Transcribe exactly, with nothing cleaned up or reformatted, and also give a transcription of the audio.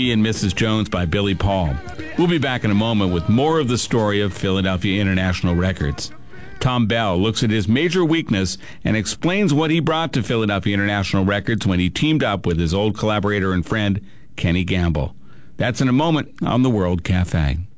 Me and Missus Jones by Billy Paul. We'll be back in a moment with more of the story of Philadelphia International Records. Tom Bell looks at his major weakness and explains what he brought to Philadelphia International Records when he teamed up with his old collaborator and friend, Kenny Gamble. That's in a moment on the World Cafe.